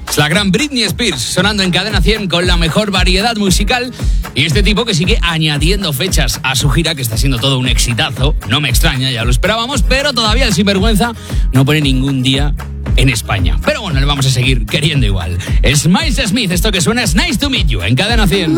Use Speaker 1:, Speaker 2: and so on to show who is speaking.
Speaker 1: Es la gran Britney Spears sonando en Cadena 100 con la mejor variedad musical. Y este tipo que sigue añadiendo fechas a su gira, que está siendo todo un exitazo. No me extraña, ya lo esperábamos, pero todavía el sinvergüenza no pone ningún día en España. Pero bueno, le vamos a seguir queriendo igual. Es Miles Smith, esto que suena es Nice to Meet You en Cadena 100.